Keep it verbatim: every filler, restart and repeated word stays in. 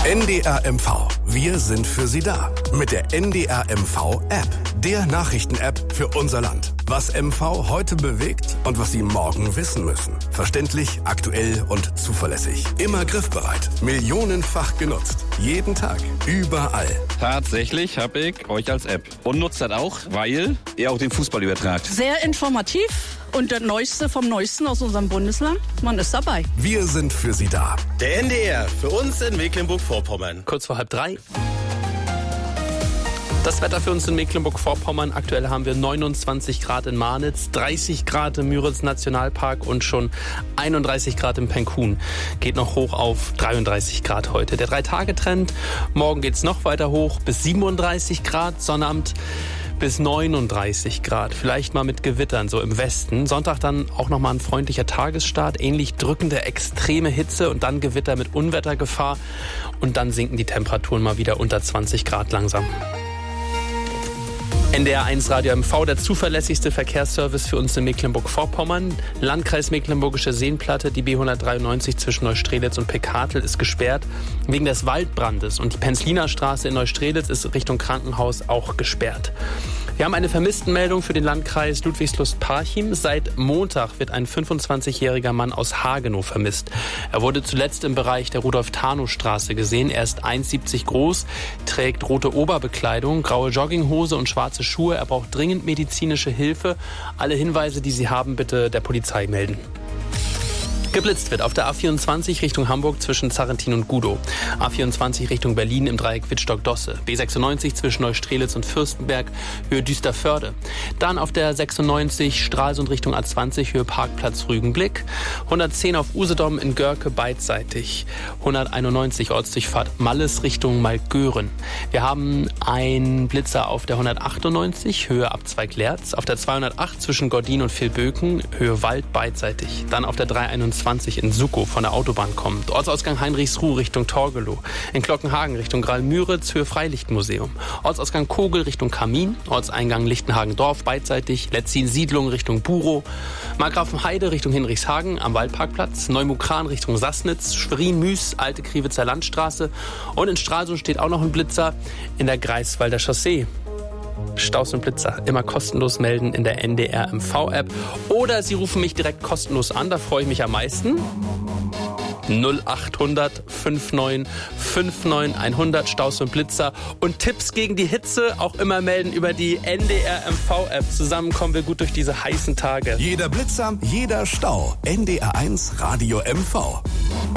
N D R M V. Wir sind für Sie da. Mit der N D R M V-App. Der Nachrichten-App für unser Land. Was M V heute bewegt und was Sie morgen wissen müssen. Verständlich, aktuell und zuverlässig. Immer griffbereit. Millionenfach genutzt. Jeden Tag. Überall. Tatsächlich habe ich euch als App. Und nutzt das auch, weil ihr auch den Fußball übertragt. Sehr informativ. Und das Neueste vom Neuesten aus unserem Bundesland, man ist dabei. Wir sind für Sie da. Der N D R, für uns in Mecklenburg-Vorpommern. Kurz vor halb drei. Das Wetter für uns in Mecklenburg-Vorpommern. Aktuell haben wir neunundzwanzig Grad in Marnitz, dreißig Grad im Müritz Nationalpark und schon einunddreißig Grad im Penkun. Geht noch hoch auf dreiunddreißig Grad heute. Der Drei-Tage-Trend, morgen geht's noch weiter hoch bis siebenunddreißig Grad, Sonnabend bis neununddreißig Grad, vielleicht mal mit Gewittern so im Westen. Sonntag dann auch nochmal ein freundlicher Tagesstart, ähnlich drückende extreme Hitze und dann Gewitter mit Unwettergefahr und dann sinken die Temperaturen mal wieder unter zwanzig Grad langsam. N D R eins Radio M V, der zuverlässigste Verkehrsservice für uns in Mecklenburg-Vorpommern. Landkreis Mecklenburgische Seenplatte, die B hundertdreiundneunzig zwischen Neustrelitz und Peckartel ist gesperrt wegen des Waldbrandes. Und die Penzliner Straße in Neustrelitz ist Richtung Krankenhaus auch gesperrt. Wir haben eine Vermisstenmeldung für den Landkreis Ludwigslust-Parchim. Seit Montag wird ein fünfundzwanzigjähriger Mann aus Hagenow vermisst. Er wurde zuletzt im Bereich der Rudolf-Tarnow-Straße gesehen. Er ist eins Komma siebzig groß, trägt rote Oberbekleidung, graue Jogginghose und schwarze Schuhe. Er braucht dringend medizinische Hilfe. Alle Hinweise, die Sie haben, bitte der Polizei melden. Geblitzt wird auf der A vierundzwanzig Richtung Hamburg zwischen Zarrentin und Gudow. A vierundzwanzig Richtung Berlin im Dreieck Wittstock-Dosse. B sechsundneunzig zwischen Neustrelitz und Fürstenberg, Höhe Düsterförde. Dann auf der sechsundneunzig Stralsund Richtung A zwanzig, Höhe Parkplatz Rügenblick. hundertzehn auf Usedom in Görke beidseitig. hunderteinundneunzig Ortsdurchfahrt Malles Richtung Maltgören. Wir haben einen Blitzer auf der hundertachtundneunzig, Höhe Abzweig-Lerz. Auf der zweihundertacht zwischen Gordin und Vilböken, Höhe Wald beidseitig. Dann auf der dreihunderteinundzwanzig in Suckow von der Autobahn kommt. Ortsausgang Heinrichsruh Richtung Torgelow. In Glockenhagen Richtung Graal-Müritz, Höhe Freilichtmuseum. Ortsausgang Kogel Richtung Kamin. Ortseingang Lichtenhagen-Dorf beidseitig. Letzin-Siedlung Richtung Burow. Markgrafenheide Richtung Hinrichshagen am Waldparkplatz. Neumukran Richtung Sassnitz. Schwerin-Müs, Alte Kriwitzer Landstraße. Und in Stralsund steht auch noch ein Blitzer in der Greifswalder Chaussee. Staus und Blitzer immer kostenlos melden in der N D R M V-App. Oder Sie rufen mich direkt kostenlos an, da freue ich mich am meisten. null acht hundert neunundfünfzig neunundfünfzig hundert Staus und Blitzer. Und Tipps gegen die Hitze auch immer melden über die N D R M V-App. Zusammen kommen wir gut durch diese heißen Tage. Jeder Blitzer, jeder Stau. N D R eins Radio M V.